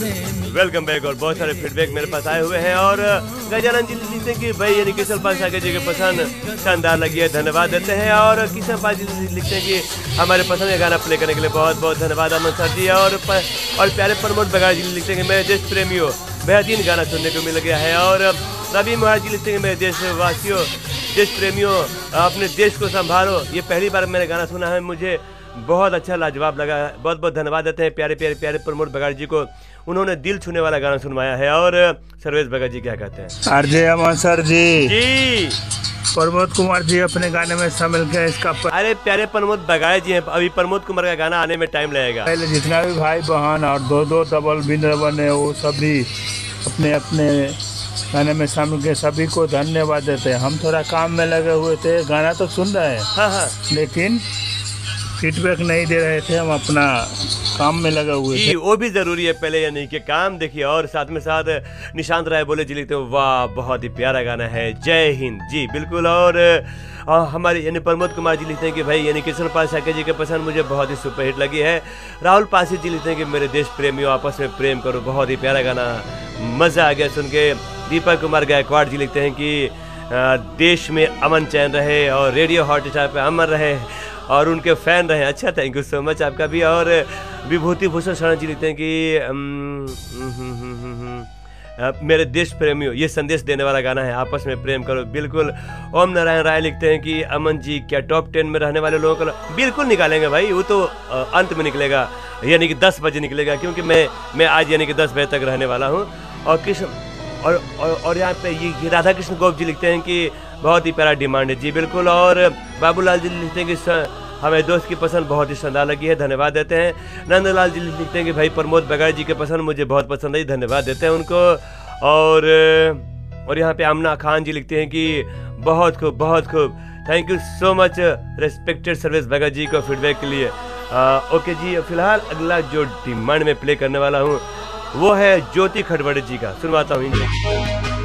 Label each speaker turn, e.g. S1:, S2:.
S1: Welcome back. और बहुत सारे फीडबैक मेरे पास आए हुए हैं और गजानन जी लिखते हैं कि भाई यानी किशन पाल सागर जी की पसंद शानदार लगी है, धन्यवाद देते हैं। और किशन पाल जी लिखते हैं कि हमारे पसंद का गाना प्ले करने के लिए बहुत बहुत धन्यवाद अमन सर जी। और प्यारे प्रमोद बघाड़ जी लिखते हैं कि मेरे देश प्रेमियों बेहतरीन गाना सुनने को मिल गया है। और रवि मोहर जी लिखते हैं कि मेरे देशवासियों देश प्रेमियों अपने देश को संभालो, ये पहली बार मैंने गाना सुना है, मुझे बहुत अच्छा लाजवाब लगा। बहुत बहुत धन्यवाद देते हैं प्यारे प्यारे प्यारे प्रमोद बघाड़ जी को, उन्होंने दिल छूने वाला गाना सुनवाया है। और सर्वेश भगत जी क्या कहते हैं?
S2: आरजे अमन सर जी
S1: जी
S2: प्रमोद कुमार जी अपने गाने में शामिल किया इसका
S1: अरे प्यारे प्रमोद बघाड़ जी हैं, अभी प्रमोद कुमार का गाना आने में टाइम लगेगा।
S2: पहले जितना भी भाई बहन और दो डबल बिंदवन है वो सभी अपने अपने गाने में शामिल किए, सभी को धन्यवाद देते हैं। हम थोड़ा काम में लगे हुए थे, गाना तो सुन रहे हैं
S1: हाँ,
S2: लेकिन फीडबैक नहीं दे रहे थे, हम अपना काम में लगे हुए थे।
S1: वो भी जरूरी है पहले यानी कि काम देखिए। और साथ में साथ निशांत राय बोले जी लिखते हो वाह बहुत ही प्यारा गाना है, जय हिंद जी बिल्कुल। और हमारे यानी प्रमोद कुमार जी लिखते हैं कि भाई यानी किशन पाल सागर जी के पसंद मुझे बहुत ही सुपरहिट लगी है। राहुल पासी जी लिखते हैं कि मेरे देश प्रेमियों आपस में प्रेम करो, बहुत ही प्यारा गाना, मज़ा आ गया सुन के। दीपक कुमार गायकवाड़ जी लिखते हैं कि देश में अमन चैन रहे और रेडियो हॉट स्टार पे अमर रहे और उनके फैन रहे। अच्छा थैंक यू सो मच आपका भी। और विभूति भूषण शरण जी लिखते हैं कि मेरे देश प्रेमियों ये संदेश देने वाला गाना है, आपस में प्रेम करो बिल्कुल। ओम नारायण राय लिखते हैं कि अमन जी क्या टॉप 10 में रहने वाले लोगों को बिल्कुल निकालेंगे भाई, वो तो अंत में निकलेगा यानी कि 10 बजे निकलेगा, क्योंकि मैं आज यानी कि 10 बजे तक रहने वाला हूँ। और कृष्ण और यहाँ पे ये राधा कृष्ण गोप जी लिखते हैं कि बहुत ही प्यारा डिमांड है जी बिल्कुल। और बाबूलाल जी लिखते हैं कि हमें दोस्त की पसंद बहुत ही शानदार लगी है, धन्यवाद देते हैं। नंदलाल जी लिखते हैं कि भाई प्रमोद बघाड़ जी के पसंद मुझे बहुत पसंद है, धन्यवाद देते हैं उनको। और यहाँ पे आमना खान जी लिखते हैं कि बहुत खूब thank you so much respected Sarvesh Bhagat ji को फीडबैक के लिए। ओके जी, फिलहाल अगला जो डिमांड में प्ले करने वाला हूँ वो है ज्योति खड़बड़े जी का, सुनवाता हूँ।